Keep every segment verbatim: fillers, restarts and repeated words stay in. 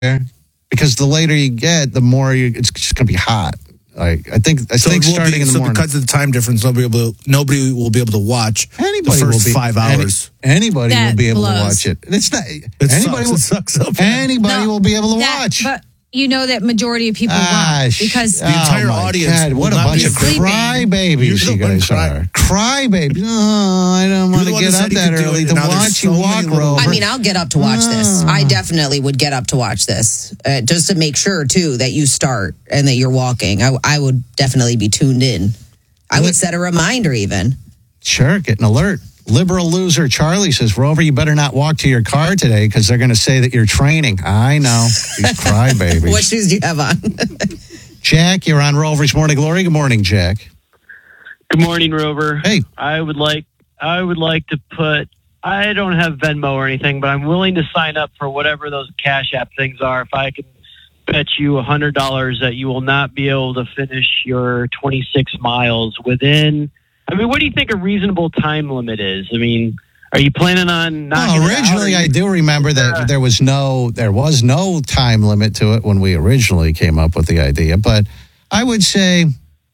because the later you get, the more you, it's just going to be hot. Like I think, I so think starting be, in the so morning. because of the time difference, nobody will be able, nobody will be able to watch anybody the first will be, five hours. Any, anybody That will be able blows. to watch it. It's not. It anybody sucks. will, It sucks so bad. Anybody No, will be able to that- watch. But you know that majority of people Ah, won't sh- because The entire oh my audience God, will what a not bunch be of sleeping. crybabies You're you the one guys cry- are. Crybabies. Oh, I don't want the to one get that up said you that could do early it, to and now there's watch so you many walk, little- Rover. I mean, I'll get up to watch this. I definitely would get up to watch this, uh, just to make sure too that you start and that you're walking. I, I would definitely be tuned in. I would set a reminder even. Sure, get an alert. Liberal loser Charlie says, Rover, you better not walk to your car today because they're going to say that you're training. I know. These crybabies. What shoes do you have on? Jack, you're on Rover's Morning Glory. Good morning, Jack. Good morning, Rover. Hey. I would like I would like to put I don't have Venmo or anything, but I'm willing to sign up for whatever those Cash App things are. If I can bet you a hundred dollars that you will not be able to finish your twenty-six miles within. I mean, what do you think a reasonable time limit is? I mean, are you planning on knocking Well, it out, originally, or I you- do remember that Uh, there was no there was no time limit to it when we originally came up with the idea. But I would say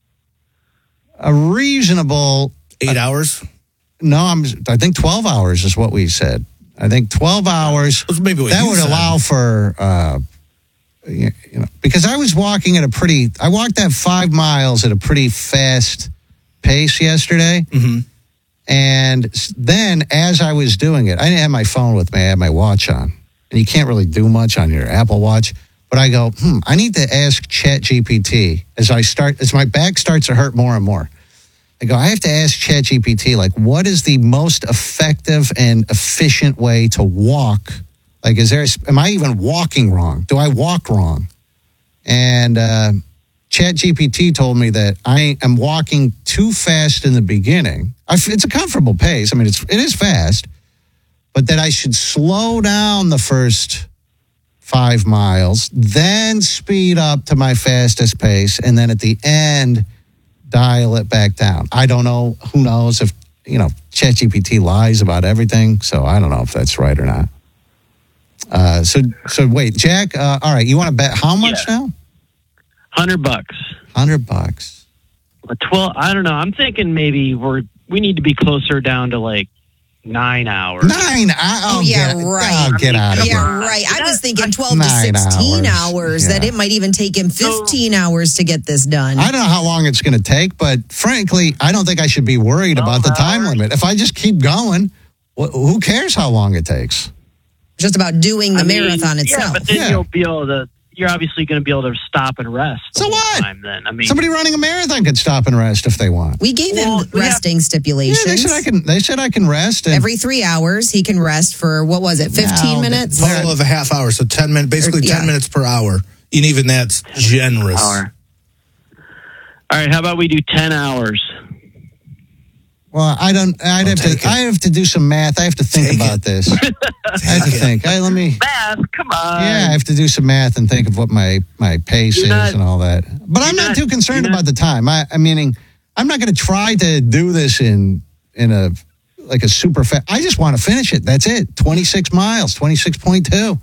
a reasonable Eight hours? no, I'm I think twelve hours is what we said. I think twelve hours. That's maybe what that you would said. allow for uh, you you know because I was walking at a pretty I walked that five miles at a pretty fast pace yesterday. Mm-hmm. And s- then as I was doing it, I didn't have my phone with me. I had my watch on. And you can't really do much on your Apple Watch. But I go, hmm, I need to ask ChatGPT as I start, as my back starts to hurt more and more. I go, I have to ask ChatGPT, like, what is the most effective and efficient way to walk? Like, is there, am I even walking wrong? Do I walk wrong? And uh, ChatGPT told me that I am walking too fast in the beginning. I f it's a comfortable pace. I mean, it's, it is fast, but that I should slow down the first five miles, then speed up to my fastest pace, and then at the end, dial it back down. I don't know. Who knows if, you know, ChatGPT lies about everything, so I don't know if that's right or not. Uh, so, so wait, Jack, uh, all right, you want to bet how much Yeah. now? Hundred bucks. Hundred bucks. A twelve. I don't know. I'm thinking maybe we're we need to be closer down to like nine hours. Nine. I, Oh, oh, yeah, get, right. Oh, get out of Yeah, here. right. I was thinking twelve to Nine sixteen hours. hours, that Yeah. it might even take him fifteen hours to get this done. I don't know how long it's going to take, but frankly, I don't think I should be worried about the time hours? limit. If I just keep going, wh- who cares how long it takes? Just about doing the I mean, marathon Yeah, itself. but then Yeah. you'll be able to. You're obviously going to be able to stop and rest. The So whole what? Time then, I mean, Somebody running a marathon could stop and rest if they want. We gave Well, him we have- resting Yeah, stipulations. they said I can. They said I can rest. And Every three hours, he can rest for, what was it, fifteen No, minutes? Total of a half hour, so ten minutes, basically Yeah. ten minutes per hour. And even that's generous. hour. All right, how about we do ten hours? well, I don't. I'd I'll have take to. it. I have to do some math. I have to think Take about it. this. I have to Take it. think. Hey, let me. Math, come on. Yeah, I have to do some math and think of what my, my pace You're is not- and all that. But I'm you're not, not- too concerned you're not- about the time. I, I meaning, I'm not going to try to do this in in a like a super fast. I just want to finish it. That's it. twenty-six miles, twenty-six point two.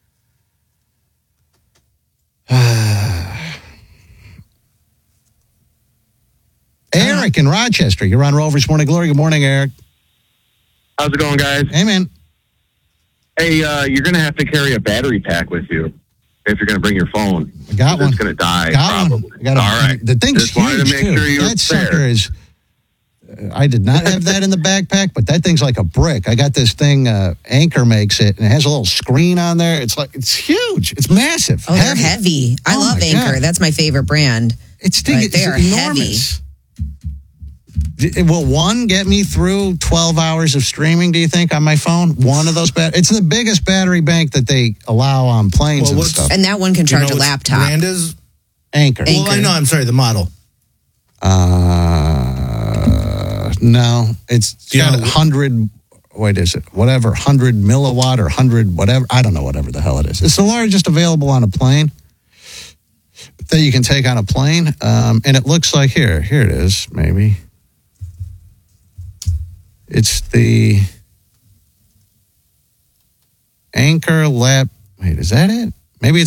Eric in Rochester, you're on Rover's Morning Glory. Good morning, Eric. How's it going, guys? Hey, man. Hey, uh, you're going to have to carry a battery pack with you if you're going to bring your phone. I got one. It's going to die, Got probably. one. I got a, All right. The thing's Just wanted huge, to make too. sure you were That fair. sucker is. uh, I did not have that in the backpack, but that thing's like a brick. I got this thing. Uh, Anchor makes it, and it has a little screen on there. It's like it's huge. It's massive. Oh, they're heavy. I Oh, love my Anchor. God. That's my favorite brand. It's, thing, But it's they are enormous. D- Will one get me through twelve hours of streaming, do you think, on my phone? One of those bat- It's the biggest battery bank that they allow on planes Well, and what's- stuff. And that one can Do you charge know a which laptop. brand is? Anchor. Well, I know. I'm sorry, the model. Uh, no, it's, it's Do you got know- a hundred. What is it? Whatever, hundred milliwatt or hundred whatever. I don't know whatever the hell it is. It's the largest available on a plane that you can take on a plane, um, and it looks like here. Here it is. Maybe it's the Anchor Lap. Wait, is that it? Maybe it's